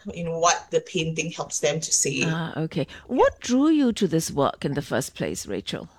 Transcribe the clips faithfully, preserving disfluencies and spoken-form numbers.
you know, what the painting helps them to say. Ah, okay. What drew you to this work in the first place, Rachel?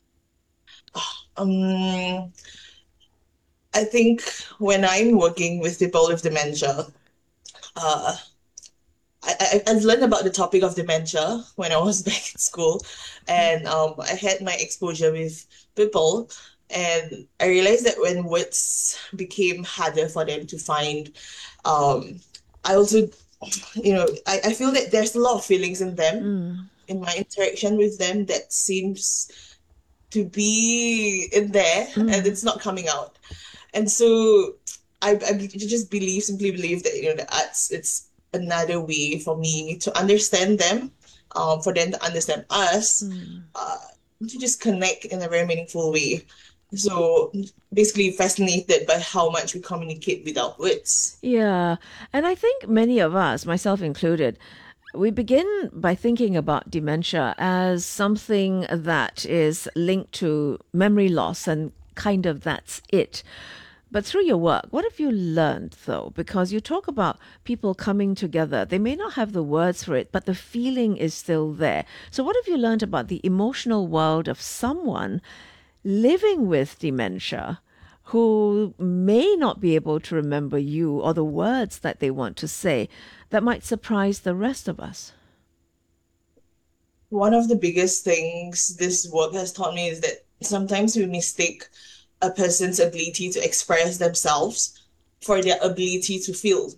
Um, I think when I'm working with people with dementia, uh, I, I, I've learned about the topic of dementia when I was back in school, and um, I had my exposure with people, and I realized that when words became harder for them to find, um, I also, you know, I, I feel that there's a lot of feelings in them Mm, in my interaction with them that seems to be in there and mm. it's not coming out. And so I, I just believe, simply believe that, you know, the arts, it's another way for me to understand them, um, for them to understand us, Mm. uh, to just connect in a very meaningful way. So basically fascinated by how much we communicate without words. Yeah, and I think many of us, myself included, we begin by thinking about dementia as something that is linked to memory loss and kind of that's it. But through your work, what have you learned though? Because you talk about people coming together. They may not have the words for it, but the feeling is still there. So, what have you learned about the emotional world of someone living with dementia who may not be able to remember you or the words that they want to say that might surprise the rest of us? One of the biggest things this work has taught me is that sometimes we mistake a person's ability to express themselves for their ability to feel.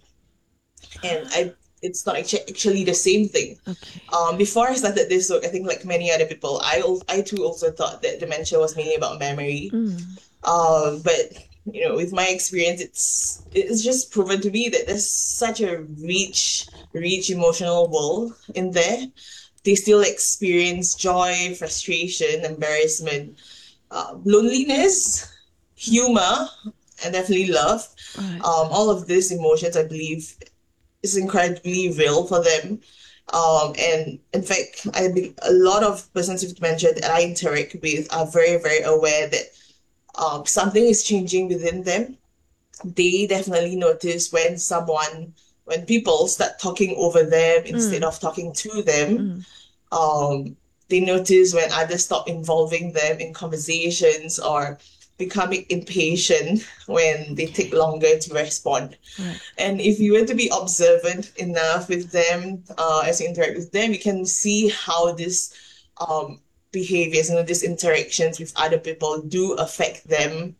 And I it's not actu- actually the same thing. Okay. Um, before I started this work, I think like many other people, I al- I too also thought that dementia was mainly about memory. Mm, Um, but you know, with my experience, it's it's just proven to me that there's such a rich, rich emotional world in there. They still experience joy, frustration, embarrassment, uh, loneliness, humor, and definitely love. right. Um, all of these emotions, I believe, is incredibly real for them. Um, and in fact, I be, a lot of persons with dementia that I interact with are very, very aware that um, something is changing within them. They definitely notice when someone, when people start talking over them instead Mm, of talking to them. mm, Um, they notice when others stop involving them in conversations or becoming impatient when they take okay. longer to respond. Right. And if you were to be observant enough with them, uh, as you interact with them, you can see how this um, behaviors, you know, these interactions with other people do affect them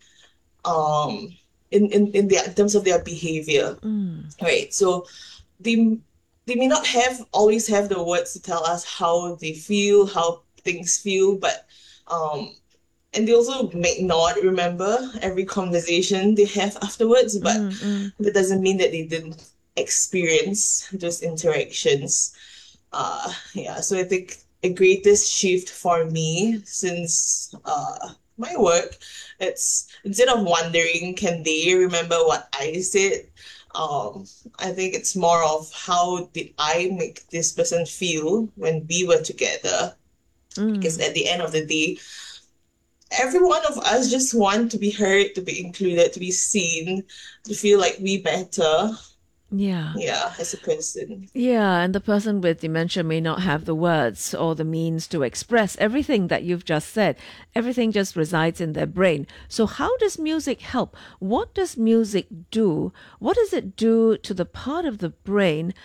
um, in, in, in, their, in terms of their behavior, Mm, right? So they they may not have always have the words to tell us how they feel, how things feel, but um, and they also may not remember every conversation they have afterwards, but mm, mm. that doesn't mean that they didn't experience those interactions. Uh, yeah, so I think a greatest shift for me since uh, my work, it's instead of wondering, can they remember what I said? Um, I think it's more of how did I make this person feel when we were together? Because Mm. at the end of the day, every one of us just want to be heard, to be included, to be seen, to feel like we matter. Yeah. Yeah, as a person. Yeah, and the person with dementia may not have the words or the means to express everything that you've just said. Everything just resides in their brain. So, how does music help? What does music do? What does it do to the part of the brain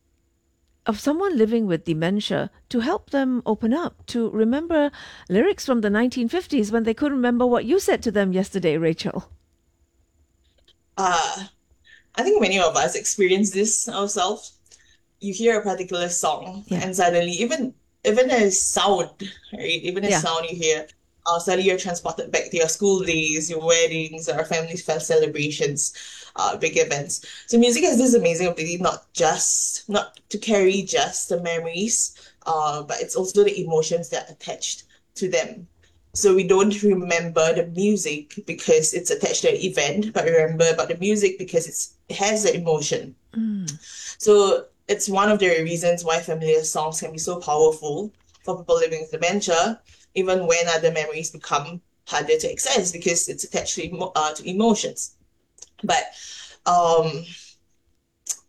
of someone living with dementia to help them open up, to remember lyrics from the nineteen fifties when they couldn't remember what you said to them yesterday, Rachel? Uh, I think many of us experience this ourselves. You hear a particular song Yeah. and suddenly even even a sound, right? Even a Yeah. sound you hear, uh, suddenly you're transported back to your school days, your weddings, or family fest celebrations, uh, big events. So music has this amazing ability not just not to carry just the memories, uh, but it's also the emotions that are attached to them. So we don't remember the music because it's attached to an event, but we remember about the music because it's, it has the emotion. Mm, So it's one of the reasons why familiar songs can be so powerful for people living with dementia, even when other memories become harder to access because it's attached to, emo- uh, to emotions. But um,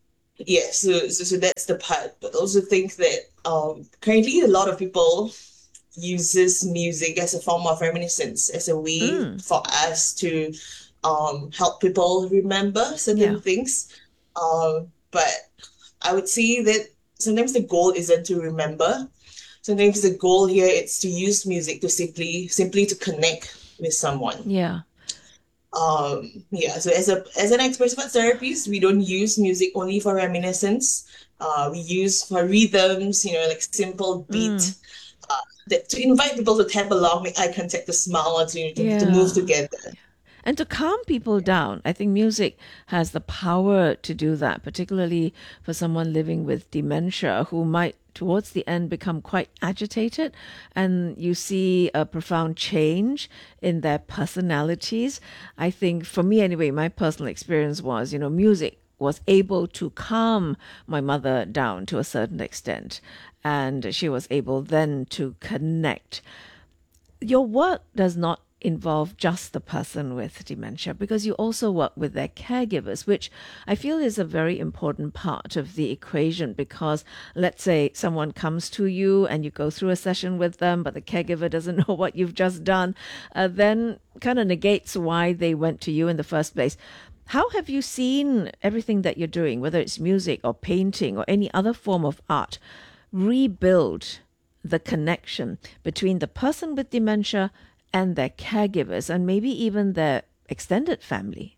yeah, so, so so that's the part. But also think that um currently a lot of people uses music as a form of reminiscence, as a way Mm, for us to um help people remember yeah, certain things. Um, but I would say that sometimes the goal isn't to remember. Sometimes the goal here is to use music to simply simply to connect with someone. yeah. Um, yeah, so as a as an expressive therapist, we don't use music only for reminiscence. Uh, we use for rhythms, you know, like simple Mm, beat, uh, that to invite people to tap along, make eye contact, to smile, or to, to, to move yeah. together. And to calm people down, I think music has the power to do that, particularly for someone living with dementia who might, towards the end, become quite agitated. And you see a profound change in their personalities. I think, for me anyway, my personal experience was, you know, music was able to calm my mother down to a certain extent. And she was able then to connect. Your work does not involve just the person with dementia because you also work with their caregivers, which I feel is a very important part of the equation. Because let's say someone comes to you and you go through a session with them, but the caregiver doesn't know what you've just done, uh, then kind of negates why they went to you in the first place. How have you seen everything that you're doing, whether it's music or painting or any other form of art, rebuild the connection between the person with dementia and their caregivers and maybe even their extended family?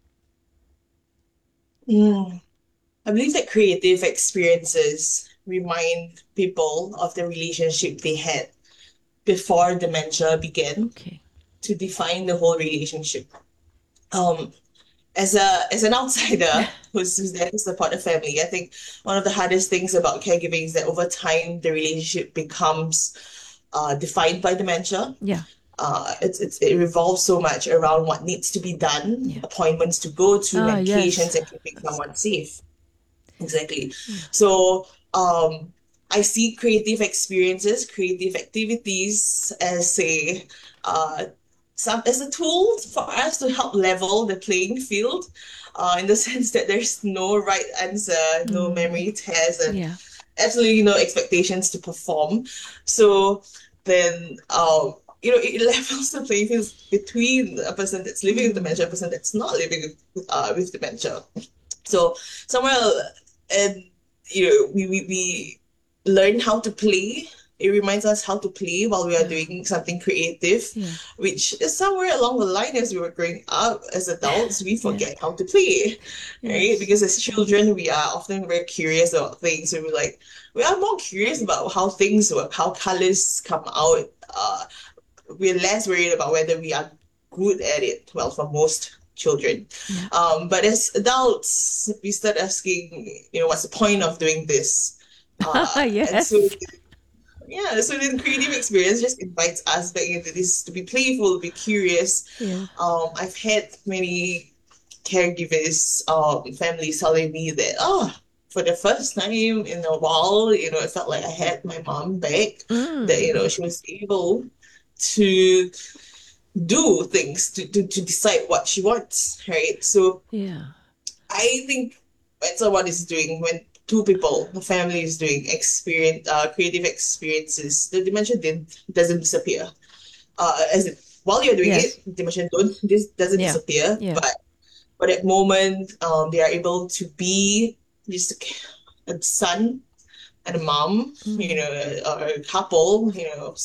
Mm. I believe that creative experiences remind people of the relationship they had before dementia began Okay. to define the whole relationship. Um, as a as an outsider who's, who's there to support the family, I think one of the hardest things about caregiving is that over time the relationship becomes uh, defined by dementia. Yeah. Uh, it's, it's it revolves so much around what needs to be done, Yeah. appointments to go to, Ah, yes. medications, and keeping someone safe. Exactly. Yeah. So, um, I see creative experiences, creative activities as a uh, some as a tool for us to help level the playing field, uh, in the sense that there's no right answer, no Mm, memory test, and yeah. absolutely no expectations to perform. So then, um, you know, it levels the playing field between a person that's living with Mm, dementia, and a person that's not living with, uh, with dementia. So somewhere, and you know, we, we we learn how to play. It reminds us how to play while we are yeah. doing something creative, Yeah. which is somewhere along the line as we were growing up as adults, we Yeah. forget how to play, right? Yes. Because as children, we are often very curious about things. So we're like, we are more curious about how things work, how colors come out. Uh, we're less worried about whether we are good at it. Well, for most children. Yeah. Um, but as adults, we start asking, you know, what's the point of doing this? Uh, and so, Yes. yeah, so the creative experience just invites us back into this to be playful, to be curious. Yeah. Um, I've had many caregivers, um, families telling me that, oh, for the first time in a while, you know, it felt like I had my mom back, that, Mm, you know, she was able to do things to, to, to decide what she wants, right? So yeah. I think when someone is doing, when two people, the family is doing experience, uh, creative experiences, the dimension didn't, doesn't disappear. Uh, as in, while you're doing Yes. it, dimension don't, this doesn't Yeah. disappear, Yeah. but for that moment, um, they are able to be just a, a son and a mom, you Mm, know, or a couple, you know,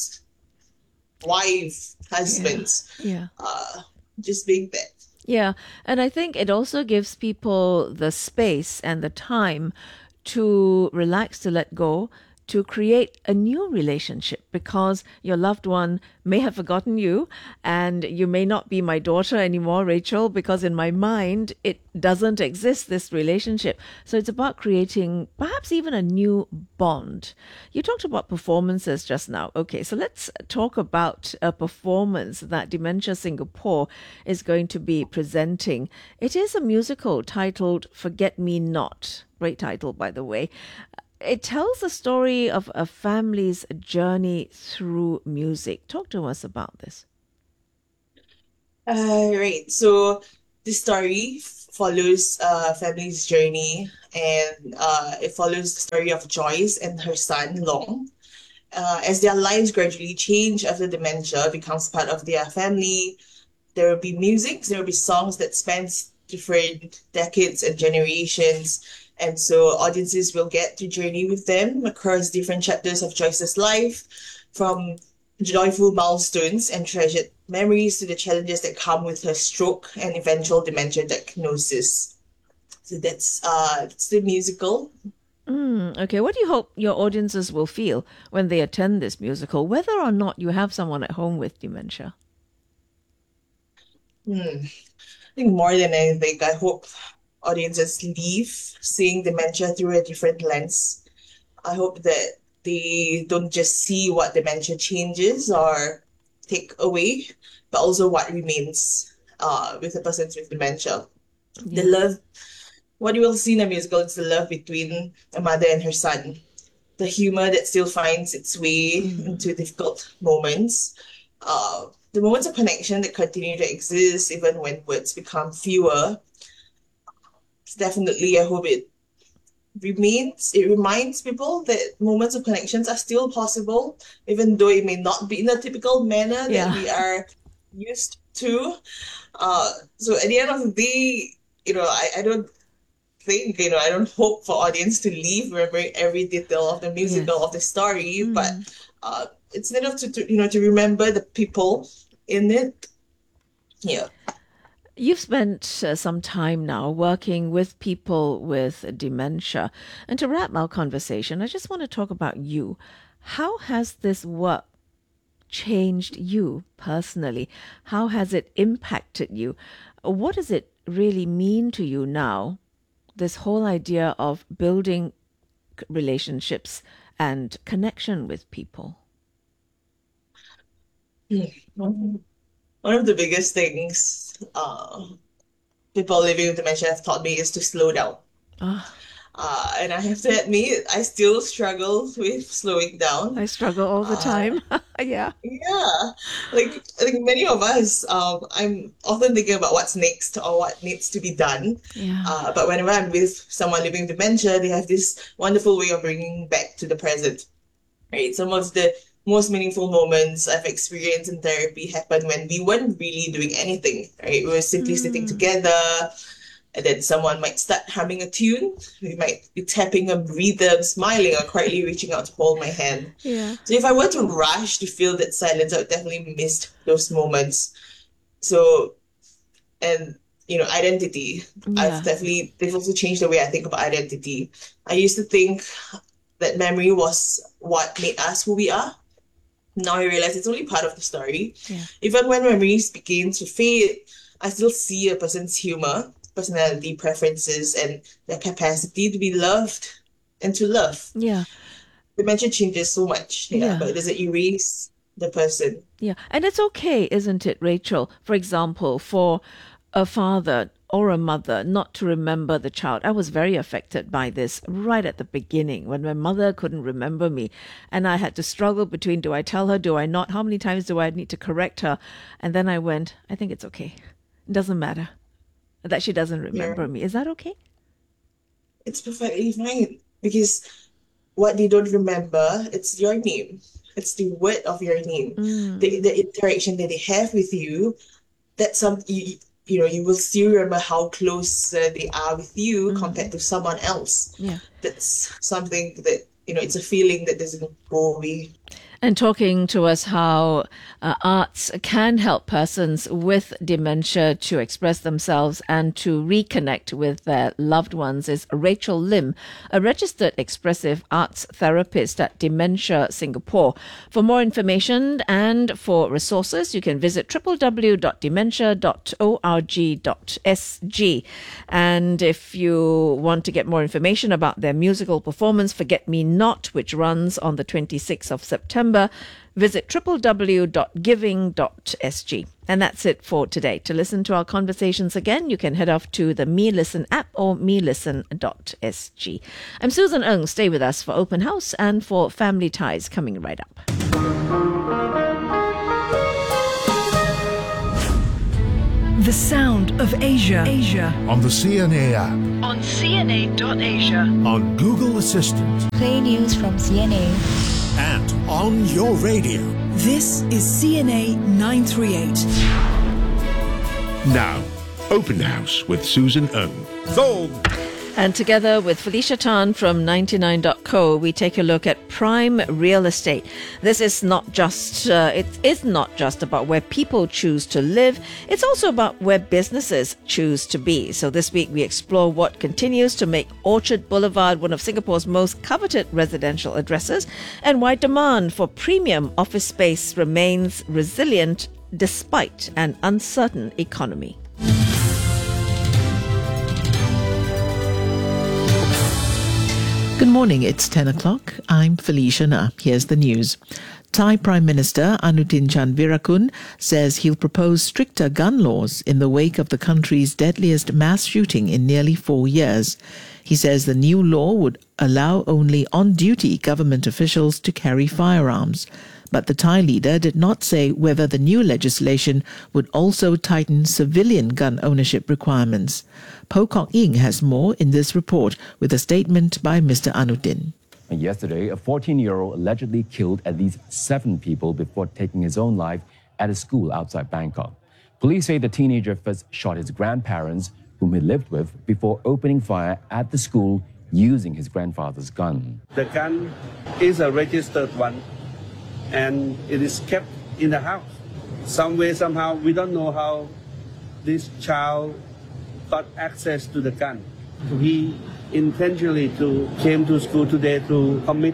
wife, yeah. husband, Yeah. uh, just being there. Yeah, and I think it also gives people the space and the time to relax, to let go, to create a new relationship because your loved one may have forgotten you and you may not be my daughter anymore, Rachel, because in my mind it doesn't exist, this relationship. So it's about creating perhaps even a new bond. You talked about performances just now. Okay, so let's talk about a performance that Dementia Singapore is going to be presenting. It is a musical titled Forget Me Not. Great title, by the way. It tells the story of a family's journey through music. Talk to us about this. Uh, right. So this story f- follows a family's journey, and uh, it follows the story of Joyce and her son, Long. Uh, as their lives gradually change after dementia becomes part of their family, there will be music, there will be songs that spans different decades and generations. And so audiences will get to journey with them across different chapters of Joyce's life, from joyful milestones and treasured memories to the challenges that come with her stroke and eventual dementia diagnosis. So that's uh that's the musical. Mm, okay, what do you hope your audiences will feel when they attend this musical, whether or not you have someone at home with dementia? Hmm. I think more than anything, I hope audiences leave seeing dementia through a different lens. I hope that they don't just see what dementia changes or take away, but also what remains uh, with the persons with dementia. The Yeah. love, what you will see in the musical is the love between a mother and her son. The humor that still finds its way Mm. into difficult moments. Uh, the moments of connection that continue to exist even when words become fewer. It's definitely, I hope it remains, it reminds people that moments of connections are still possible, even though it may not be in the typical manner that Yeah. we are used to. Uh, so at the end of the day, you know, I, I don't think, you know, I don't hope for audience to leave remembering every detail of the musical, Yes. of the story, but Mm. uh, it's enough to, to, you know, to remember the people in it. Yeah. You've spent uh, some time now working with people with dementia. And to wrap our conversation, I just want to talk about you. How has this work changed you personally? How has it impacted you? What does it really mean to you now, this whole idea of building c- relationships and connection with people? One of the biggest things uh, people living with dementia have taught me is to slow down. Ah, Uh, and I have to admit, I still struggle with slowing down. I struggle all the Uh, time. Yeah. yeah, like I think many of us, um, I'm often thinking about what's next or what needs to be done. Yeah. Uh, but whenever I'm with someone living with dementia, they have this wonderful way of bringing back to the present. Right? Some of the most meaningful moments I've experienced in therapy happened when we weren't really doing anything, right? We were simply sitting Mm, together, and then someone might start humming a tune. We might be tapping a rhythm, smiling, or quietly reaching out to hold my hand. yeah. So if I were to rush to feel that silence, I would definitely miss those moments. So, and you know, identity. I've Yeah. definitely, they've also changed the way I think about identity. I used to think that memory was what made us who we are. Now I realize it's only part of the story. Yeah. Even when memories begin to fade, I still see a person's humor, personality, preferences, and their capacity to be loved and to love. Yeah. Dementia changes so much, yeah, but Yeah. it doesn't erase the person. Yeah. And it's okay, isn't it, Rachel? For example, for a father or a mother not to remember the child. I was very affected by this right at the beginning when my mother couldn't remember me. And I had to struggle between, do I tell her, do I not? How many times do I need to correct her? And then I went, I think it's okay. It doesn't matter that she doesn't Yeah, remember me. Is that okay? it's perfectly fine because what they don't remember, it's your name. It's the word of your name. Mm, The the interaction that they have with you, that's some you, you know, you will still remember how close uh, they are with you compared mm, to someone else. yeah. That's something that, you know, it's a feeling that doesn't go away. And talking to us how uh, arts can help persons with dementia to express themselves and to reconnect with their loved ones is Rachel Lim, a registered expressive arts therapist at Dementia Singapore. For more information and for resources, you can visit w w w dot dementia dot org dot s g. And if you want to get more information about their musical performance, Forget Me Not, which runs on the twenty-sixth of September, visit w w w dot giving dot s g. And that's it for today. To listen to our conversations again, you can head off to the Me Listen app or me listen dot s g. I'm Susan Ng. Stay with us for Open House and for Family Ties coming right up. The sound of Asia. Asia. On the C N A app. On C N A dot Asia. On Google Assistant. Play news from C N A. And on your radio. This is C N A nine thirty-eight. Now, Open House with Susan Ng. Sold! And together with Felicia Tan from ninety-nine dot co, we take a look at prime real estate. This is not just, uh, it is not just about where people choose to live. It's also about where businesses choose to be. So this week we explore what continues to make Orchard Boulevard one of Singapore's most coveted residential addresses and why demand for premium office space remains resilient despite an uncertain economy. Good morning, it's ten o'clock. I'm Felicia Na. Here's the news. Thai Prime Minister Anutin Chanvirakul says he'll propose stricter gun laws in the wake of the country's deadliest mass shooting in nearly four years. He says the new law would allow only on-duty government officials to carry firearms. But the Thai leader did not say whether the new legislation would also tighten civilian gun ownership requirements. Po Kok Ying has more in this report with a statement by Mister Anutin. Yesterday, a fourteen-year-old allegedly killed at least seven people before taking his own life at a school outside Bangkok. Police say the teenager first shot his grandparents, whom he lived with, before opening fire at the school using his grandfather's gun. The gun is a registered one, and it is kept in the house. Some way, somehow, we don't know how this child got access to the gun. He intentionally to came to school today to commit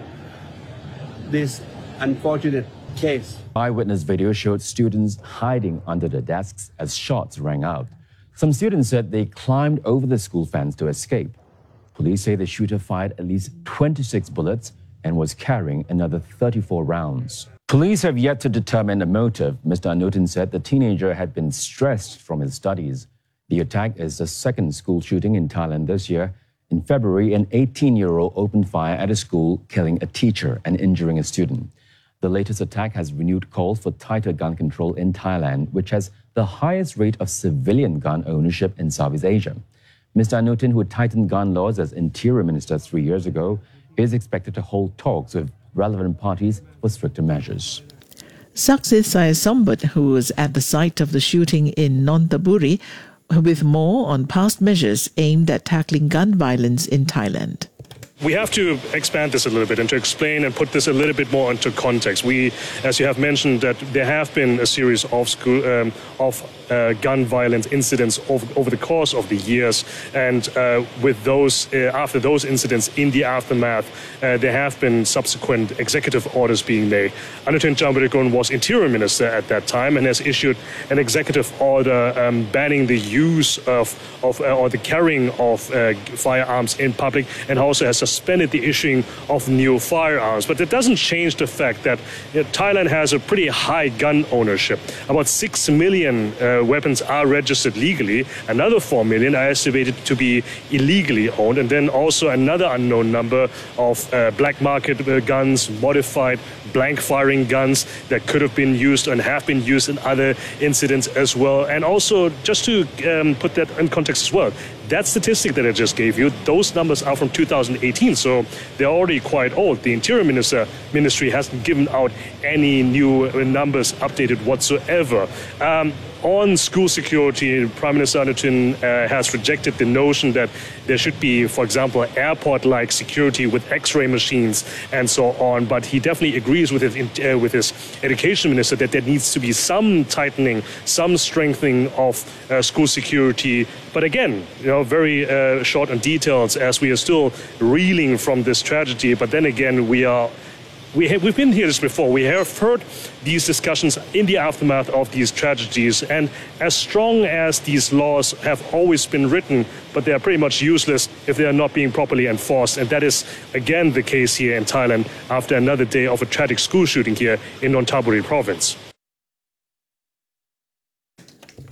this unfortunate case. Eyewitness video showed students hiding under their desks as shots rang out. Some students said they climbed over the school fence to escape. Police say the shooter fired at least twenty-six bullets and was carrying another thirty-four rounds. Police have yet to determine the motive. Mister Anutin said the teenager had been stressed from his studies. The attack is the second school shooting in Thailand this year. In February, an eighteen-year-old opened fire at a school, killing a teacher and injuring a student. The latest attack has renewed calls for tighter gun control in Thailand, which has the highest rate of civilian gun ownership in Southeast Asia. Mister Anutin, who tightened gun laws as Interior Minister three years ago, is expected to hold talks with relevant parties for stricter measures. Saksit Sayasombat, who was at the site of the shooting in Nonthaburi, with more on past measures aimed at tackling gun violence in Thailand. We have to expand this a little bit and to explain and put this a little bit more into context. We, as you have mentioned, that there have been a series of school, um, of uh, gun violence incidents over, over the course of the years, and uh, with those, uh, after those incidents, in the aftermath, uh, there have been subsequent executive orders being made. Anutin Chanvirakul was Interior Minister at that time and has issued an executive order um, banning the use of, of uh, or the carrying of uh, firearms in public, and also has suspended the issuing of new firearms. But that doesn't change the fact that you know, Thailand has a pretty high gun ownership. About six million uh, weapons are registered legally. Another four million are estimated to be illegally owned. And then also another unknown number of uh, black market uh, guns, modified blank firing guns that could have been used and have been used in other incidents as well. And also, just to um, put that in context as well, that statistic that I just gave you, those numbers are from two thousand eighteen, so they're already quite old. The Interior Minister Ministry hasn't given out any new numbers updated whatsoever. Um, on school security, Prime Minister Anutin uh, has rejected the notion that there should be, for example, airport-like security with X-ray machines and so on. But he definitely agrees with his, uh, with his education minister that there needs to be some tightening, some strengthening of uh, school security. But again, you know, very uh, short on details as we are still reeling from this tragedy. But then again, we are. We have, we've been here this before. We have heard these discussions in the aftermath of these tragedies. And as strong as these laws have always been written, but they are pretty much useless if they are not being properly enforced. And that is, again, the case here in Thailand after another day of a tragic school shooting here in Nonthaburi province.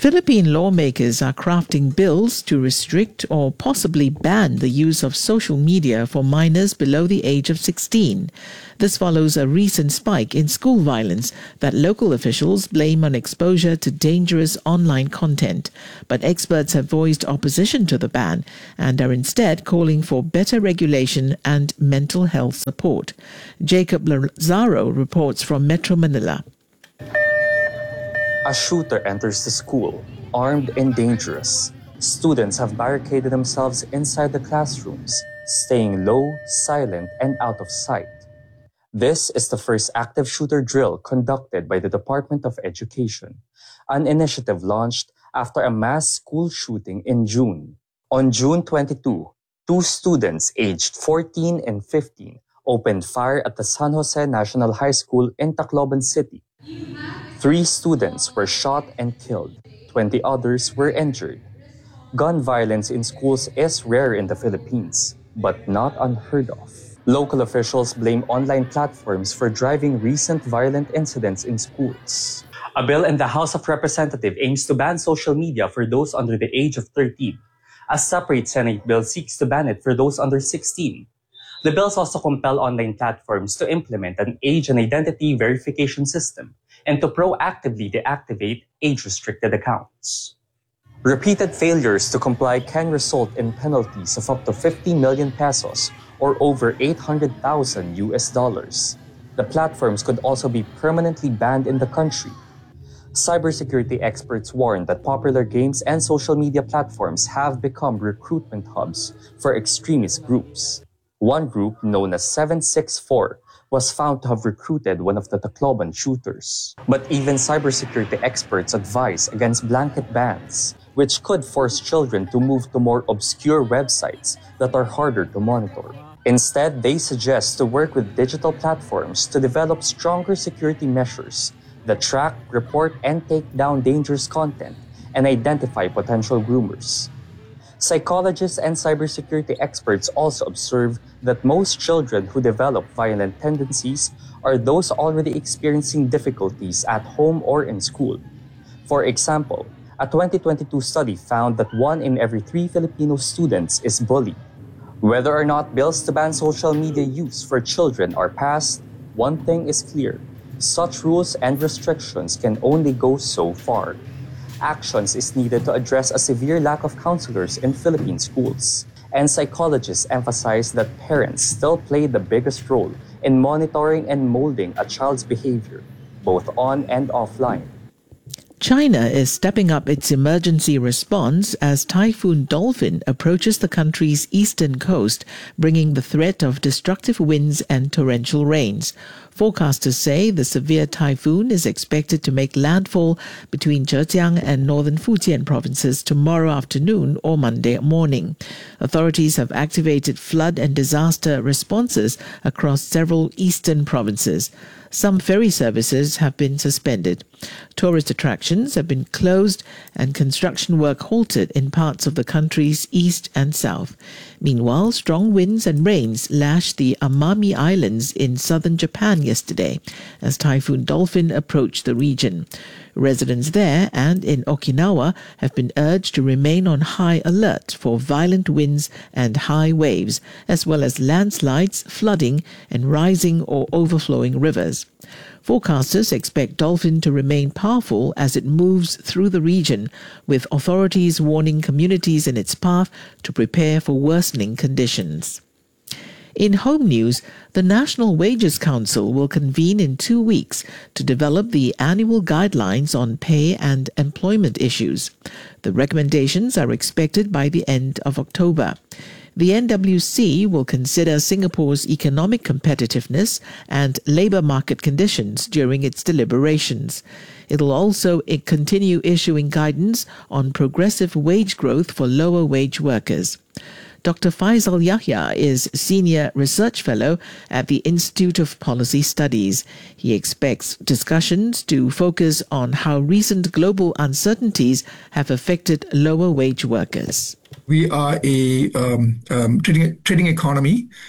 Philippine lawmakers are crafting bills to restrict or possibly ban the use of social media for minors below the age of sixteen. This follows a recent spike in school violence that local officials blame on exposure to dangerous online content. But experts have voiced opposition to the ban and are instead calling for better regulation and mental health support. Jacob Lazaro reports from Metro Manila. A shooter enters the school, armed and dangerous. Students have barricaded themselves inside the classrooms, staying low, silent, and out of sight. This is the first active shooter drill conducted by the Department of Education, an initiative launched after a mass school shooting in June. On June twenty-second, two students aged fourteen and fifteen opened fire at the San Jose National High School in Tacloban City. Three students were shot and killed. twenty others were injured. Gun violence in schools is rare in the Philippines, but not unheard of. Local officials blame online platforms for driving recent violent incidents in schools. A bill in the House of Representatives aims to ban social media for those under the age of thirteen. A separate Senate bill seeks to ban it for those under sixteen. The bills also compel online platforms to implement an age and identity verification system and to proactively deactivate age-restricted accounts. Repeated failures to comply can result in penalties of up to fifty million pesos or over eight hundred thousand U S dollars. The platforms could also be permanently banned in the country. Cybersecurity experts warn that popular games and social media platforms have become recruitment hubs for extremist groups. One group, known as seven six four, was found to have recruited one of the Tacloban shooters. But even cybersecurity experts advise against blanket bans, which could force children to move to more obscure websites that are harder to monitor. Instead, they suggest to work with digital platforms to develop stronger security measures that track, report, and take down dangerous content and identify potential groomers. Psychologists and cybersecurity experts also observe that most children who develop violent tendencies are those already experiencing difficulties at home or in school. For example, a twenty twenty-two study found that one in every three Filipino students is bullied. Whether or not bills to ban social media use for children are passed, one thing is clear: such rules and restrictions can only go so far. Actions is needed to address a severe lack of counselors in Philippine schools. And psychologists emphasize that parents still play the biggest role in monitoring and molding a child's behavior, both on and offline. China is stepping up its emergency response as Typhoon Dolphin approaches the country's eastern coast, bringing the threat of destructive winds and torrential rains. Forecasters say the severe typhoon is expected to make landfall between Zhejiang and northern Fujian provinces tomorrow afternoon or Monday morning. Authorities have activated flood and disaster responses across several eastern provinces. Some ferry services have been suspended. Tourist attractions have been closed and construction work halted in parts of the country's east and south. Meanwhile, strong winds and rains lashed the Amami Islands in southern Japan yesterday as Typhoon Dolphin approached the region. Residents there and in Okinawa have been urged to remain on high alert for violent winds and high waves, as well as landslides, flooding, and rising or overflowing rivers. Forecasters expect Dolphin to remain powerful as it moves through the region, with authorities warning communities in its path to prepare for worsening conditions. In home news, the National Wages Council will convene in two weeks to develop the annual guidelines on pay and employment issues. The recommendations are expected by the end of October. The N W C will consider Singapore's economic competitiveness and labour market conditions during its deliberations. It will also continue issuing guidance on progressive wage growth for lower wage workers. Doctor Faisal Yahya is Senior Research Fellow at the Institute of Policy Studies. He expects discussions to focus on how recent global uncertainties have affected lower wage workers. We are a um, um, trading, trading economy.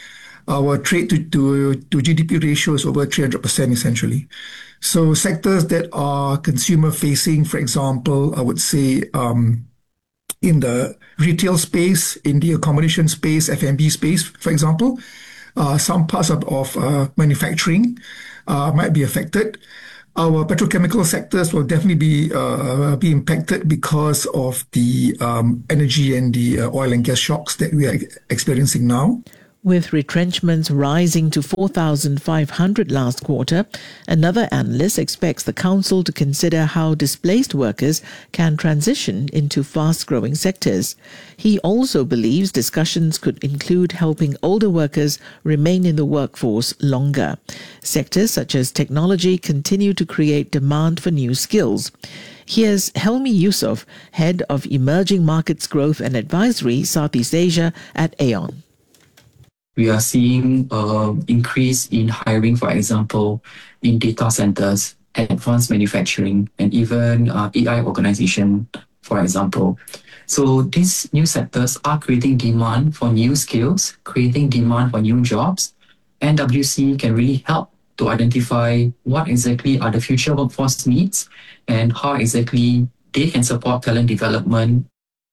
Our trade to, to, to G D P ratio is over three hundred percent essentially. So sectors that are consumer facing, for example, I would say um, in the retail space, in the accommodation space, F and B space, for example, uh, some parts of, of uh, manufacturing uh, might be affected. Our petrochemical sectors will definitely be uh, be impacted because of the um, energy and the uh, oil and gas shocks that we are experiencing now. With retrenchments rising to four thousand five hundred last quarter, another analyst expects the council to consider how displaced workers can transition into fast-growing sectors. He also believes discussions could include helping older workers remain in the workforce longer. Sectors such as technology continue to create demand for new skills. Here's Helmi Yusuf, Head of Emerging Markets Growth and Advisory, Southeast Asia at Aon. We are seeing an increase in hiring, for example, in data centers, advanced manufacturing, and even uh, A I organization, for example. So these new sectors are creating demand for new skills, creating demand for new jobs. N W C can really help to identify what exactly are the future workforce needs and how exactly they can support talent development.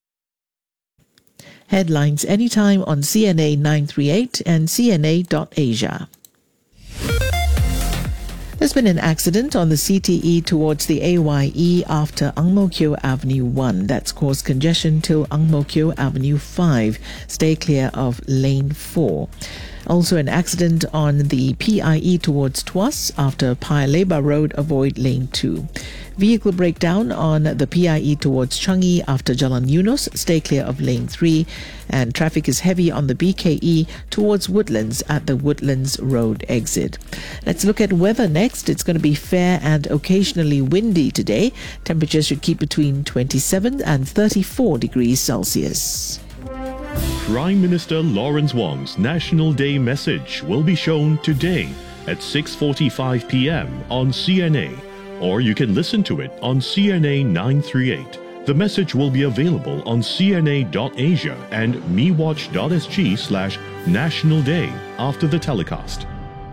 Headlines anytime on C N A nine three eight and C N A dot Asia. There's been an accident on the C T E towards the A Y E after Ang Mo Kio Avenue one. That's caused congestion till Ang Mo Kio Avenue five. Stay clear of lane four. Also an accident on the P I E towards Tuas after Paya Lebar Road, avoid lane two. Vehicle breakdown on the P I E towards Changi after Jalan Eunos, stay clear of lane three. And traffic is heavy on the B K E towards Woodlands at the Woodlands Road exit. Let's look at weather next. It's going to be fair and occasionally windy today. Temperatures should keep between twenty-seven and thirty-four degrees Celsius. Prime Minister Lawrence Wong's National Day message will be shown today at six forty-five p.m. on C N A, or you can listen to it on C N A nine three eight. The message will be available on C N A dot Asia and mewatch dot S G slash National Day after the telecast.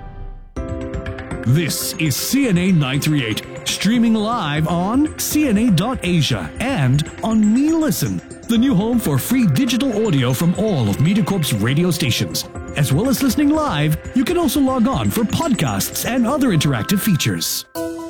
This is C N A nine three eight, streaming live on C N A dot Asia and on MeListen, the new home for free digital audio from all of MediaCorp's radio stations. As well as listening live, you can also log on for podcasts and other interactive features.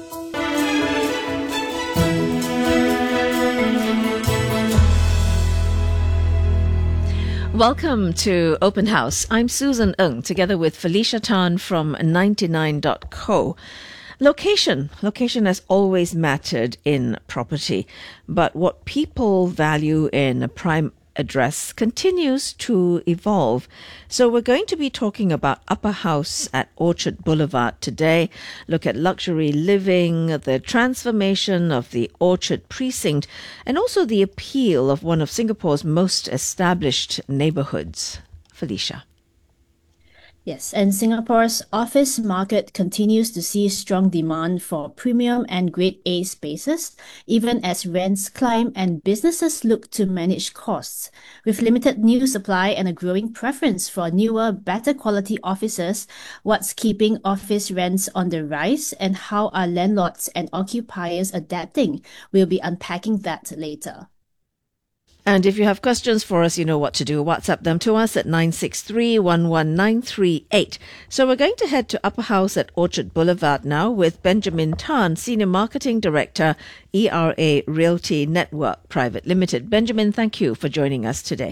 Welcome to Open House. I'm Susan Ng, together with Felicia Tan from ninety-nine dot co. Location. Location has always mattered in property, but what people value in a prime address continues to evolve. So we're going to be talking about Upper House at Orchard Boulevard today, look at luxury living, the transformation of the Orchard precinct, and also the appeal of one of Singapore's most established neighborhoods. Felicia. Yes, and Singapore's office market continues to see strong demand for premium and grade A spaces, even as rents climb and businesses look to manage costs. With limited new supply and a growing preference for newer, better quality offices, what's keeping office rents on the rise and how are landlords and occupiers adapting? We'll be unpacking that later. And if you have questions for us, you know what to do. WhatsApp them to us at nine six three, one one nine three eight. So we're going to head to Upper House at Orchard Boulevard now with Benjamin Tan, Senior Marketing Director, E R A Realty Network Private Limited. Benjamin, thank you for joining us today.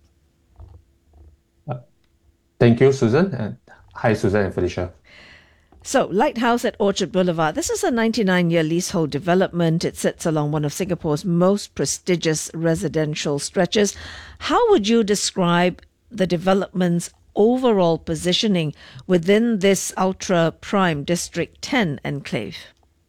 Uh, thank you, Susan. And hi, Susan and Felicia. So, Lighthouse at Orchard Boulevard. This is a ninety-nine-year leasehold development. It sits along one of Singapore's most prestigious residential stretches. How would you describe the development's overall positioning within this ultra-prime District ten enclave?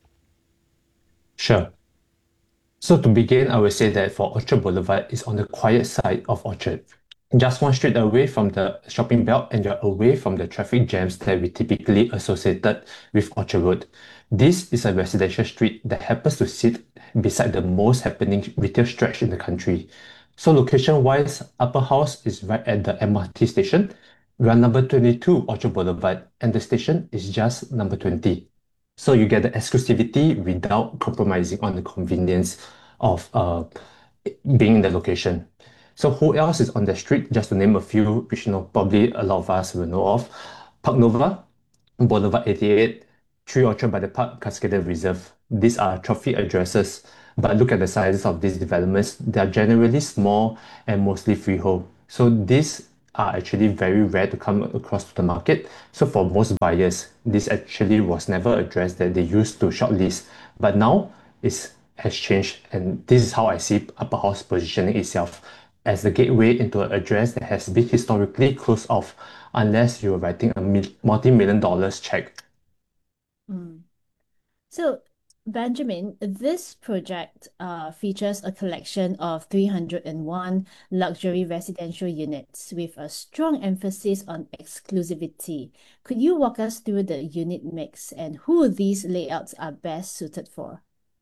Sure. So to begin, I would say that for Orchard Boulevard is on the quiet side of Orchard. Just one street away from the shopping belt and you're away from the traffic jams that we typically associated with Orchard Road. This is a residential street that happens to sit beside the most happening retail stretch in the country. So location-wise, Upper House is right at the M R T station We are number twenty-two Orchard Boulevard, and the station is just number twenty. So you get the exclusivity without compromising on the convenience of uh, being in the location. So who else is on the street? Just to name a few, which you know probably a lot of us will know of. Park Nova, Boulevard eighty-eight, Tree Orchard by the Park, Cascade Reserve. These are trophy addresses, but look at the sizes of these developments. They are generally small and mostly freehold. So these are actually very rare to come across to the market. So for most buyers, this actually was never addressed that they used to shortlist. But now it has changed, and this is how I see Upper House positioning itself as the gateway into an address that has been historically closed off unless you're writing a mil- multi-million dollars check. Mm. So, Benjamin, this project uh, features a collection of three hundred one luxury residential units with a strong emphasis on exclusivity. Could you walk us through the unit mix and who these layouts are best suited for?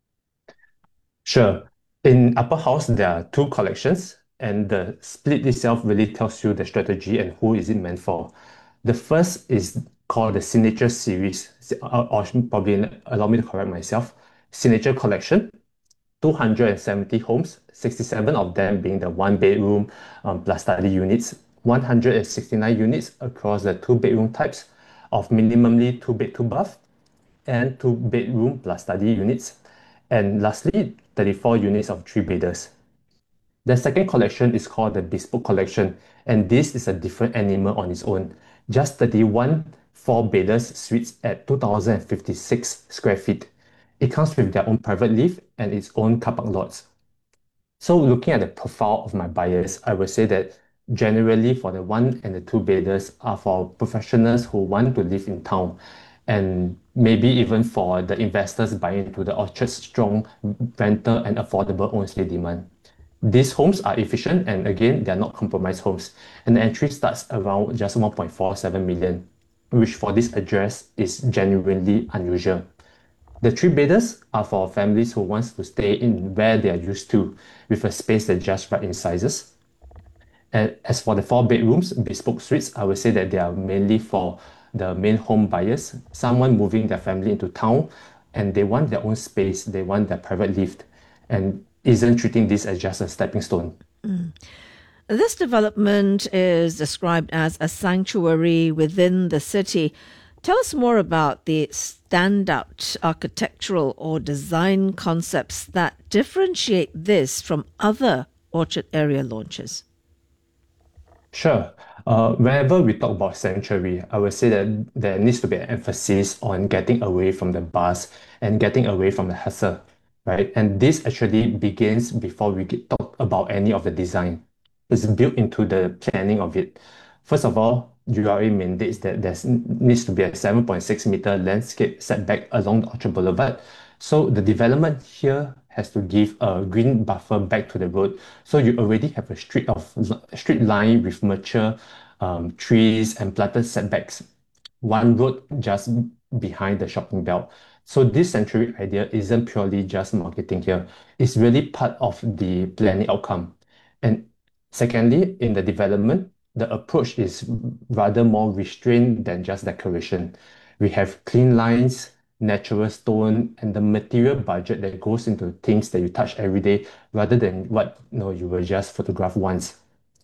Sure. In Upper House, there are two collections, and the split itself really tells you the strategy and who is it meant for. The first is called the Signature Series, or, or probably allow me to correct myself, Signature Collection, two hundred seventy homes, sixty-seven of them being the one bedroom um, plus study units, one hundred sixty-nine units across the two bedroom types of minimally two bed, two bath, and two bedroom plus study units. And lastly, thirty-four units of three bedders. The second collection is called the Bespoke Collection, and this is a different animal on its own. Just thirty-one four bedders suites at two thousand fifty-six square feet. It comes with their own private lift and its own car park lots. So looking at the profile of my buyers, I would say that generally for the one and the two bedders are for professionals who want to live in town, and maybe even for the investors buying into the Orchard's strong rental and affordable own stay demand. These homes are efficient, and again, they are not compromised homes, and the entry starts around just one point four seven million, which for this address is genuinely unusual. The three bedders are for families who wants to stay in where they are used to, with a space that just right in sizes. And as for the four bedrooms, bespoke suites, I would say that they are mainly for the main home buyers, someone moving their family into town, and they want their own space, they want their private lift, and isn't treating this as just a stepping stone. Mm. This development is described as a sanctuary within the city. Tell us more about the standout architectural or design concepts that differentiate this from other Orchard area launches. Sure. Uh, whenever we talk about sanctuary, I would say that there needs to be an emphasis on getting away from the buzz and getting away from the hassle, right? And this actually begins before we get talk about any of the design. It's built into the planning of it. First of all, U R A mandates that there needs to be a seven point six meter landscape setback along the Orchard Boulevard. So the development here has to give a green buffer back to the road. So you already have a street of street line with mature um, trees and planted setbacks. One road just behind the shopping belt. So this sanctuary idea isn't purely just marketing here. It's really part of the planning outcome. And secondly, in the development, the approach is rather more restrained than just decoration. We have clean lines, natural stone, and the material budget that goes into things that you touch every day rather than what you know you will just photograph once.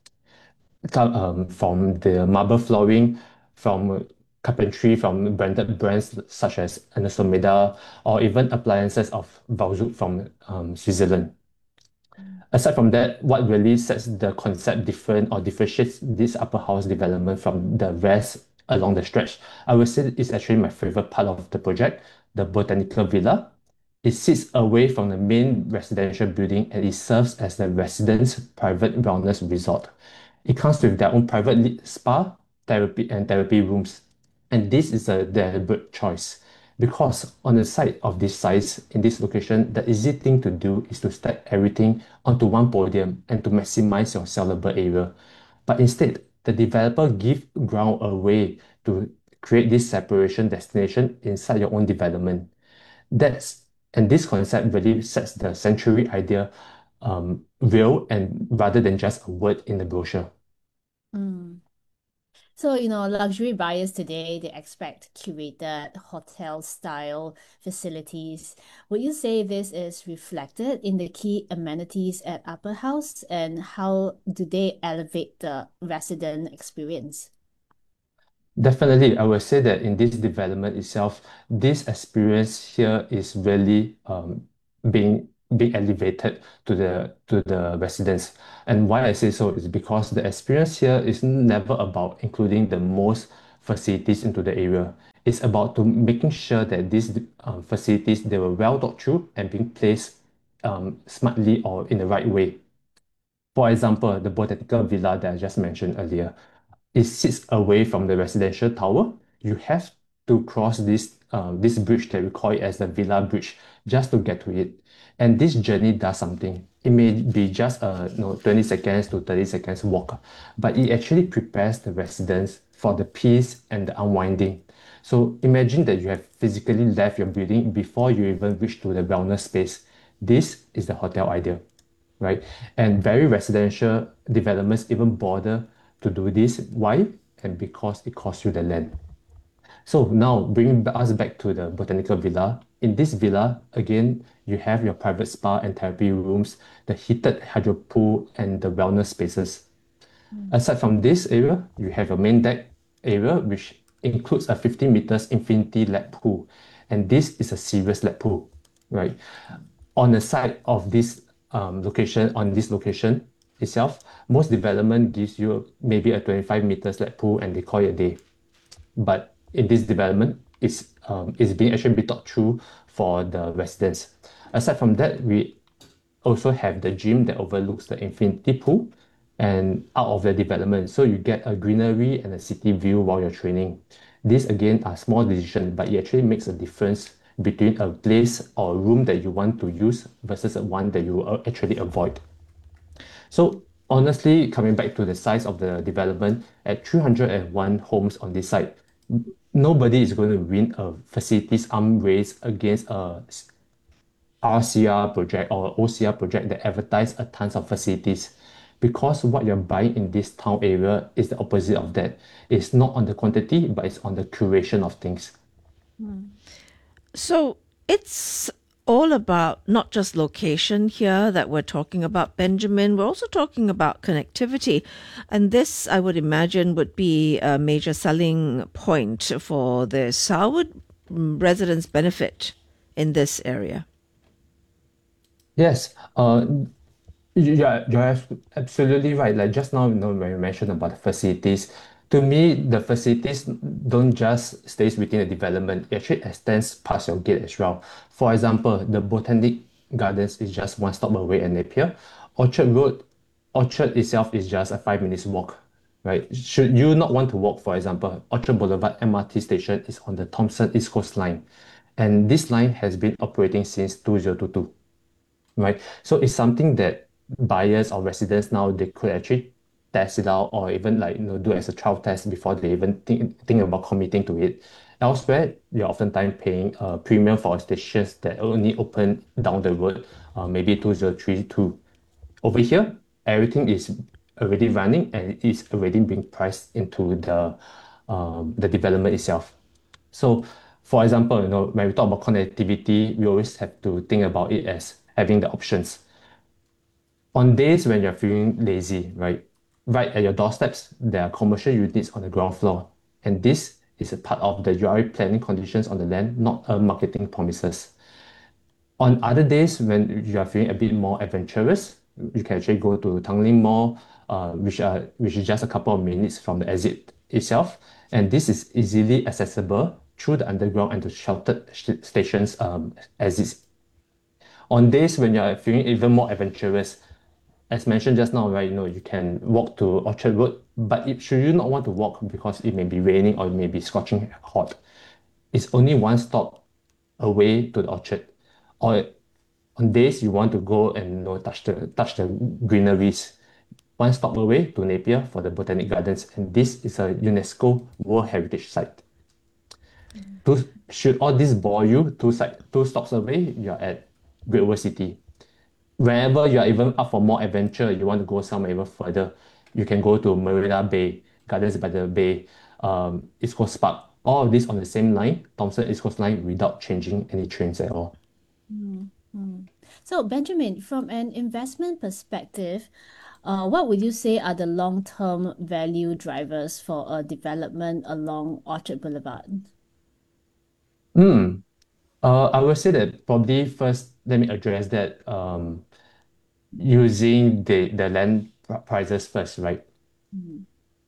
Um, from the marble flooring, from carpentry from branded brands such as Anatomida, or even appliances of Valjoux from um, Switzerland. Aside from that, what really sets the concept different or differentiates this upper house development from the rest along the stretch, I would say is actually my favorite part of the project, the Botanical Villa. It sits away from the main residential building and it serves as the residents' private wellness resort. It comes with their own private spa, therapy, and therapy rooms. And this is a deliberate choice because on the site of this size, in this location, the easy thing to do is to stack everything onto one podium and to maximize your sellable area. But instead, the developer gives ground away to create this separation destination inside your own development. That's and this concept really sets the sanctuary idea um, real and rather than just a word in the brochure. Mm. So, you know, luxury buyers today, they expect curated hotel-style facilities. Would you say this is reflected in the key amenities at Upper House, and how do they elevate the resident experience? Definitely, I would say that in this development itself, this experience here is really um, being being elevated to the to the residents. And why I say so is because the experience here is never about including the most facilities into the area. It's about to making sure that these um, facilities they were well thought through and being placed um, smartly or in the right way. For example, the Botanical Villa that I just mentioned earlier, it sits away from the residential tower. You have to cross this uh, this bridge that we call it as the Villa Bridge just to get to it. And this journey does something. It may be just a you know, twenty seconds to thirty seconds walk, but it actually prepares the residents for the peace and the unwinding. So imagine that you have physically left your building before you even reach to the wellness space. This is the hotel idea, right? And very residential developments even bother to do this. Why? And because it costs you the land. So now bringing us back to the Botanical Villa. In this villa, again, you have your private spa and therapy rooms, the heated hydro pool, and the wellness spaces. Aside from this area, you have a main deck area, which includes a fifty meters infinity lap pool. And this is a serious lap pool, right? On the side of this um, location, on this location itself, most development gives you maybe a twenty-five meters lap pool and they call it a day. But in this development, it's, um, it's being actually be thought through for the residents. Aside from that, we also have the gym that overlooks the infinity pool and out of the development. So you get a greenery and a city view while you're training. These again are small decisions, but it actually makes a difference between a place or a room that you want to use versus one that you actually avoid. So honestly, coming back to the size of the development, at three hundred one homes on this site, nobody is going to win a facilities arm race against a R C R project or O C R project that advertise a tons of facilities. Because what you're buying in this town area is the opposite of that. It's not on the quantity, but it's on the curation of things. So it's all about not just location here that we're talking about, Benjamin. We're also talking about connectivity. And this, I would imagine, would be a major selling point for this. How would residents benefit in this area? Yes, uh, yeah, you're absolutely right. Like just now, you know, when you mentioned about the facilities, to me, the facilities don't just stays within the development. It actually extends past your gate as well. For example, the Botanic Gardens is just one stop away at Napier. Orchard Road, Orchard itself is just a five minutes walk, right? Should you not want to walk, for example, Orchard Boulevard M R T station is on the Thomson East Coast Line. And this line has been operating since two thousand twenty-two, right? So it's something that buyers or residents now, they could actually test it out or even like you know do as a trial test before they even think, think about committing to it. Elsewhere, you're oftentimes paying a premium for stations that only open down the road, uh, maybe two thousand thirty-two. Over here, everything is already running and it is already being priced into the um, the development itself. So, for example, you know when we talk about connectivity, we always have to think about it as having the options. On days when you're feeling lazy, right? Right at your doorsteps, there are commercial units on the ground floor. And this is a part of the U R A planning conditions on the land, not a marketing promises. On other days, when you are feeling a bit more adventurous, you can actually go to Tanglin Mall, uh, which, are, which is just a couple of minutes from the exit itself. And this is easily accessible through the underground and the sheltered stations um, exits. On days when you are feeling even more adventurous, as mentioned just now, right, you know, you can walk to Orchard Road, but if, should you not want to walk because it may be raining or it may be scorching hot, it's only one stop away to the Orchard. Or on days you want to go and you know, touch the touch the greeneries, one stop away to Napier for the Botanic Gardens, and this is a UNESCO World Heritage Site. Two, should all this bore you, two, side, two stops away, you're at Great World City. Whenever you are even up for more adventure, you want to go somewhere even further, you can go to Marina Bay, Gardens by the Bay, um, East Coast Park, all of this on the same line, Thomson East Coast Line, without changing any trains at all. Mm-hmm. So, Benjamin, from an investment perspective, uh, what would you say are the long-term value drivers for a development along Orchard Boulevard? Hmm. Uh, I would say that probably first, let me address that um, using the, the land prices first, right? Mm.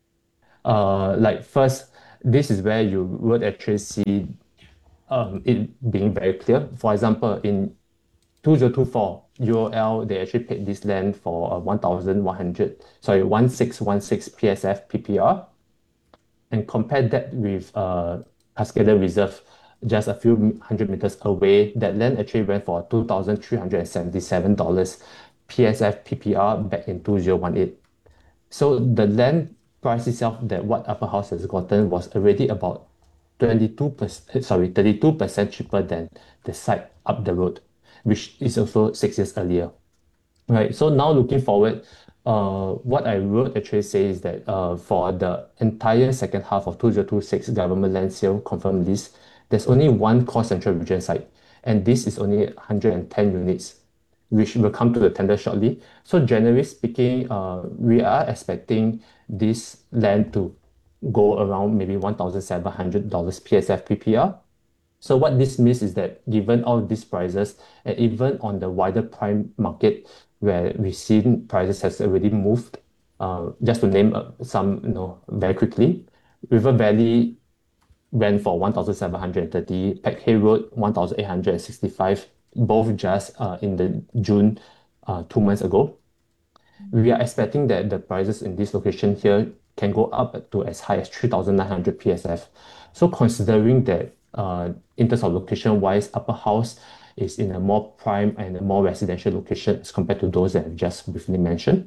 Uh, like first, this is where you would actually see um, it being very clear. For example, in two thousand twenty-four, U O L, they actually paid this land for uh, one thousand one hundred, sorry, one thousand six hundred sixteen P S F P P R, and compare that with uh, Cascada Reserve, just a few hundred meters away. That land actually went for two thousand three hundred seventy-seven dollars P S F P P R back in two thousand eighteen. So the land price itself that what Upper House has gotten was already about twenty-two percent, sorry, thirty-two percent cheaper than the site up the road, which is also six years earlier. Right. So now looking forward, uh, what I would actually say is that uh, for the entire second half of two thousand twenty-six government land sale confirmed list, there's only one core central region site, and this is only one hundred ten units, which will come to the tender shortly. So generally speaking, uh, we are expecting this land to go around maybe one thousand seven hundred dollars P S F P P R. So what this means is that given all these prices, and even on the wider prime market, where we've seen prices has already moved, uh, just to name uh, some, you know, very quickly, River Valley went for one thousand seven hundred thirty, Peck Hay Road one thousand eight hundred sixty-five, both just uh, in the June, uh, two months ago. We are expecting that the prices in this location here can go up to as high as three thousand nine hundred P S F. So considering that uh, in terms of location-wise, Upper House is in a more prime and a more residential location as compared to those that I've just briefly mentioned,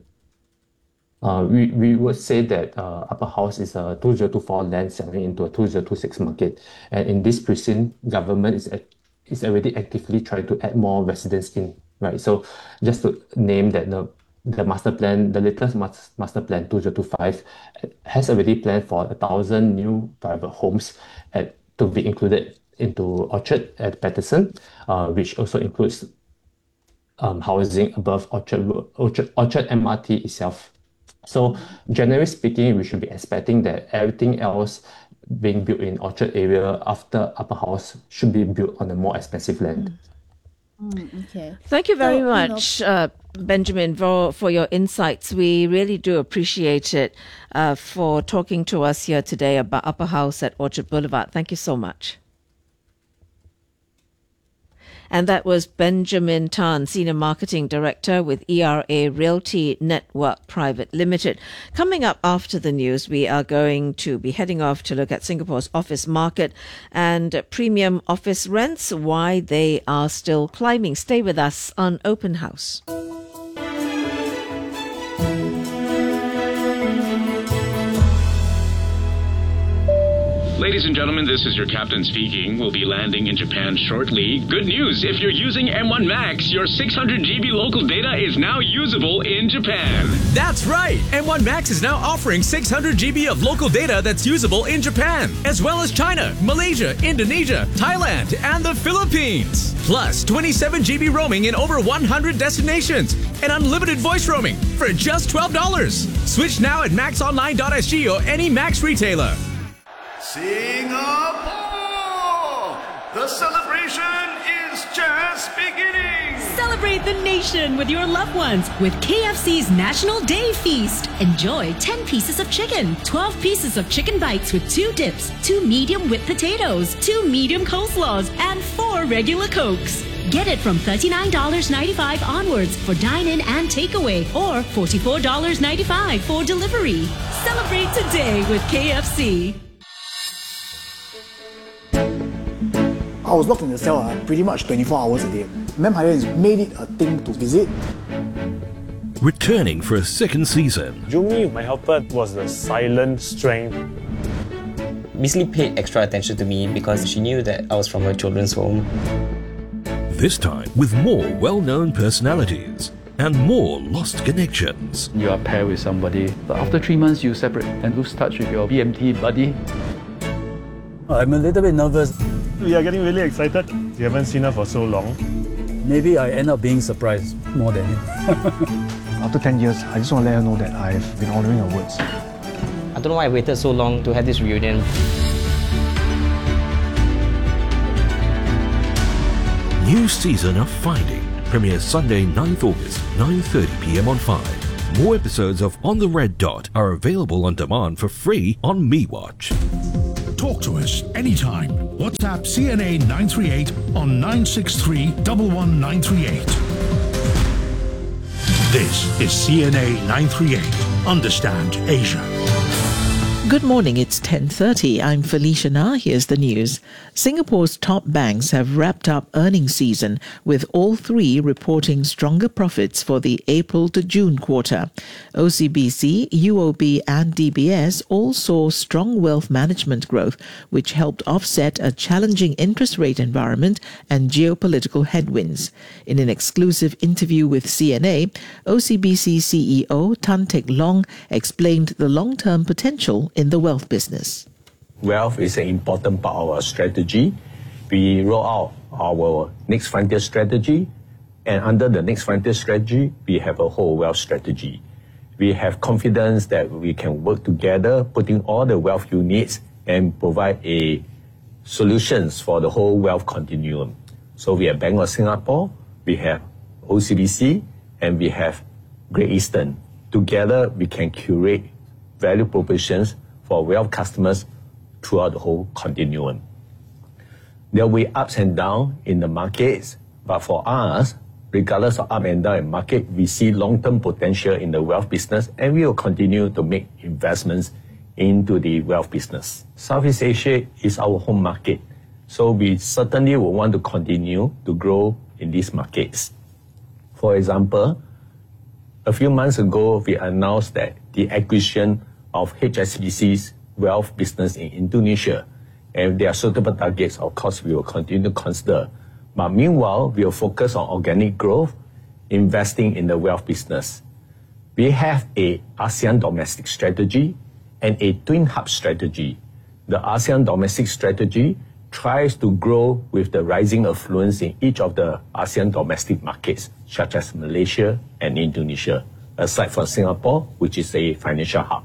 Uh, we, we would say that uh, Upper House is a two thousand twenty-four land selling into a two thousand twenty-six market. And in this precinct, government is, is already actively trying to add more residents in, right? So just to name that the, the master plan, the latest master plan two thousand twenty-five has already planned for a thousand new private homes at, to be included into Orchard at Patterson, uh, which also includes um, housing above Orchard, Orchard, Orchard M R T itself. So generally speaking, we should be expecting that everything else being built in Orchard area after Upper House should be built on a more expensive land. Mm, okay. Thank you very So, you know- much, uh, Benjamin, for, for your insights. We really do appreciate it uh, for talking to us here today about Upper House at Orchard Boulevard. Thank you so much. And that was Benjamin Tan, Senior Marketing Director with E R A Realty Network Private Limited. Coming up after the news, we are going to be heading off to look at Singapore's office market and premium office rents, why they are still climbing. Stay with us on Open House. Ladies and gentlemen, this is your captain speaking. We'll be landing in Japan shortly. Good news, if you're using M one Max, your six hundred gigabyte local data is now usable in Japan. That's right! M one Max is now offering six hundred gigabytes of local data that's usable in Japan, as well as China, Malaysia, Indonesia, Thailand, and the Philippines. Plus, twenty-seven gigabytes roaming in over one hundred destinations, and unlimited voice roaming for just twelve dollars. Switch now at max online dot s g or any Max retailer. Singapore! The celebration is just beginning! Celebrate the nation with your loved ones with K F C's National Day Feast. Enjoy ten pieces of chicken, twelve pieces of chicken bites with two dips, two medium whipped potatoes, two medium coleslaws, and four regular Cokes. Get it from thirty-nine ninety-five onwards for dine-in and takeaway, or forty-four ninety-five for delivery. Celebrate today with K F C. I was locked in the cell uh, pretty much twenty-four hours a day. Vampire has made it a thing to visit. Returning for a second season. Jumi, my helper, was the silent strength. Basically paid extra attention to me because she knew that I was from a children's home. This time with more well-known personalities. and more lost connections. You are paired with somebody, but after three months you separate and lose touch with your B M T buddy. I'm a little bit nervous. We are getting really excited. We haven't seen her for so long. Maybe I end up being surprised more than him. After ten years, I just want to let her know that I've been honouring her words. I don't know why I waited so long to have this reunion. New season of Finding premieres Sunday ninth August, nine thirty p m on five. More episodes of On the Red Dot are available on demand for free on MeWatch. Talk to us anytime. WhatsApp C N A nine three eight on nine six three one one nine three eight. This is C N A nine three eight. Understand Asia. Good morning, it's ten thirty. I'm Felicia Na. Here's the news. Singapore's top banks have wrapped up earnings season, with all three reporting stronger profits for the April to June quarter. O C B C, U O B and D B S all saw strong wealth management growth, which helped offset a challenging interest rate environment and geopolitical headwinds. In an exclusive interview with C N A, O C B C C E O Tan Teck Long explained the long-term potential in the wealth business. Wealth is an important part of our strategy. We roll out our Next Frontier strategy, and under the Next Frontier strategy, we have a whole wealth strategy. We have confidence that we can work together, putting all the wealth units and provide a solutions for the whole wealth continuum. So we have Bank of Singapore, we have O C B C, and we have Great Eastern. Together, we can curate value propositions for wealth customers throughout the whole continuum. There will be ups and downs in the markets, but for us, regardless of up and down in market, we see long-term potential in the wealth business, and we will continue to make investments into the wealth business. Southeast Asia is our home market, so we certainly will want to continue to grow in these markets. For example, a few months ago, we announced that the acquisition of H S B C's wealth business in Indonesia. And if there are suitable targets, of course, we will continue to consider. But meanwhile, we will focus on organic growth, investing in the wealth business. We have a ASEAN domestic strategy and a twin hub strategy. The ASEAN domestic strategy tries to grow with the rising affluence in each of the ASEAN domestic markets, such as Malaysia and Indonesia, aside from Singapore, which is a financial hub.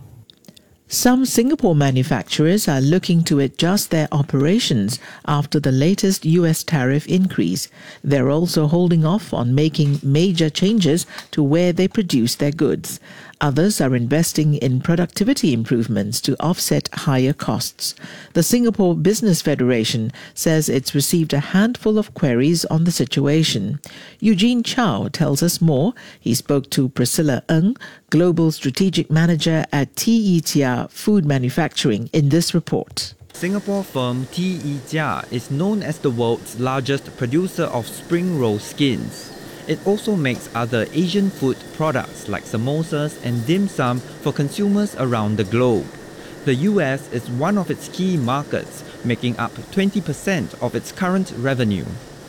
Some Singapore manufacturers are looking to adjust their operations after the latest U S tariff increase. They're also holding off on making major changes to where they produce their goods. Others are investing in productivity improvements to offset higher costs. The Singapore Business Federation says it's received a handful of queries on the situation. Eugene Chow tells us more. He spoke to Priscilla Ng, Global Strategic Manager at T E Tia Food Manufacturing, in this report. Singapore firm T E Tia is known as the world's largest producer of spring roll skins. It also makes other Asian food products like samosas and dim sum for consumers around the globe. The U S is one of its key markets, making up twenty percent of its current revenue.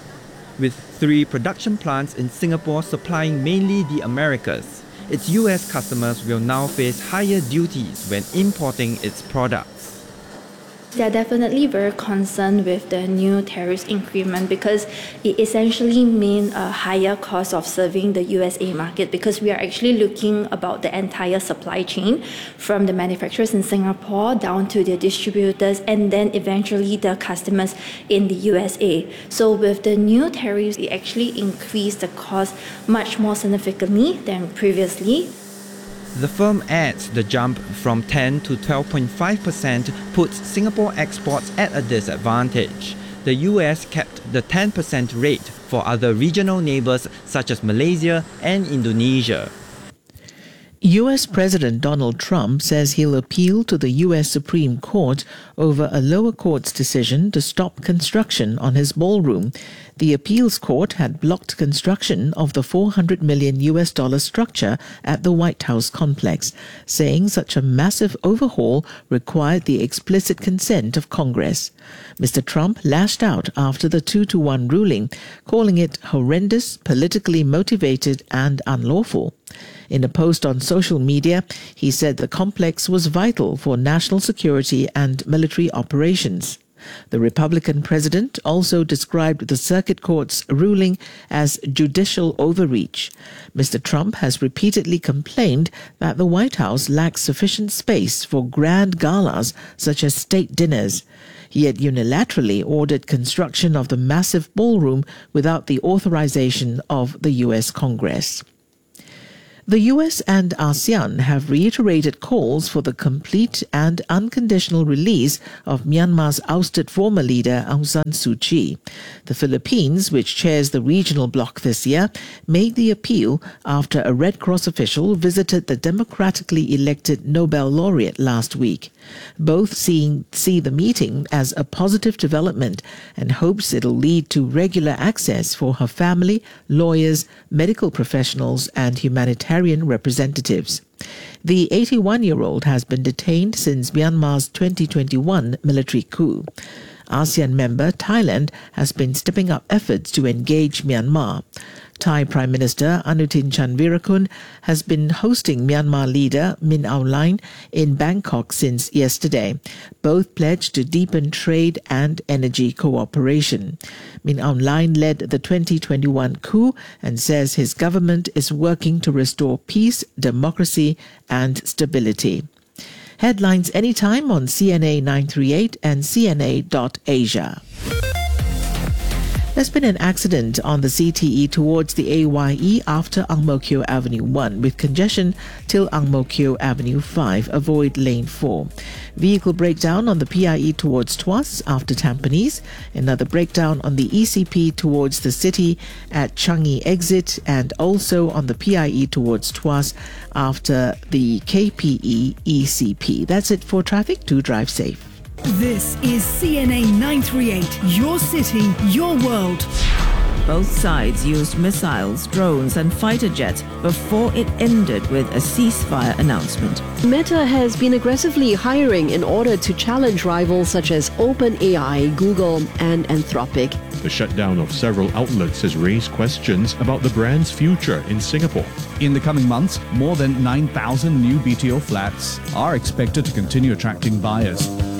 With three production plants in Singapore supplying mainly the Americas, its U S customers will now face higher duties when importing its products. They are definitely very concerned with the new tariffs increment because it essentially means a higher cost of serving the U S A market, because we are actually looking about the entire supply chain from the manufacturers in Singapore down to the distributors and then eventually the customers in the U S A. So with the new tariffs, it actually increased the cost much more significantly than previously. The firm adds the jump from ten to twelve point five percent puts Singapore exports at a disadvantage. The U S kept the ten percent rate for other regional neighbours such as Malaysia and Indonesia. U S President Donald Trump says he'll appeal to the U S Supreme Court over a lower court's decision to stop construction on his ballroom. The appeals court had blocked construction of the four hundred million U S dollar structure at the White House complex, saying such a massive overhaul required the explicit consent of Congress. Mister Trump lashed out after the two to one ruling, calling it horrendous, politically motivated and unlawful. In a post on social media, he said the complex was vital for national security and military operations. The Republican president also described the circuit court's ruling as judicial overreach. Mister Trump has repeatedly complained that the White House lacks sufficient space for grand galas such as state dinners. He had unilaterally ordered construction of the massive ballroom without the authorization of the U S Congress. The U S and ASEAN have reiterated calls for the complete and unconditional release of Myanmar's ousted former leader Aung San Suu Kyi. The Philippines, which chairs the regional bloc this year, made the appeal after a Red Cross official visited the democratically elected Nobel laureate last week. Both seeing, see the meeting as a positive development and hopes it'll lead to regular access for her family, lawyers, medical professionals and humanitarian representatives. The eighty-one-year-old has been detained since Myanmar's twenty twenty-one military coup. ASEAN member Thailand has been stepping up efforts to engage Myanmar. Thai Prime Minister Anutin Chanvirakul has been hosting Myanmar leader Min Aung Hlaing in Bangkok since yesterday. Both pledged to deepen trade and energy cooperation. Min Aung Hlaing led the twenty twenty-one coup and says his government is working to restore peace, democracy and stability. Headlines anytime on C N A nine thirty-eight and C N A dot Asia. There's been an accident on the C T E towards the A Y E after Ang Mo Kio Avenue one, with congestion till Ang Mo Kio Avenue five. Avoid lane four. Vehicle breakdown on the P I E towards Tuas after Tampines. Another breakdown on the E C P towards the city at Changi exit, and also on the P I E towards Tuas after the K P E E C P. That's it for traffic. Do drive safe. This is C N A nine thirty-eight, your city, your world. Both sides used missiles, drones and fighter jets before it ended with a ceasefire announcement. Meta has been aggressively hiring in order to challenge rivals such as OpenAI, Google and Anthropic. The shutdown of several outlets has raised questions about the brand's future in Singapore. In the coming months, more than nine thousand new B T O flats are expected to continue attracting buyers.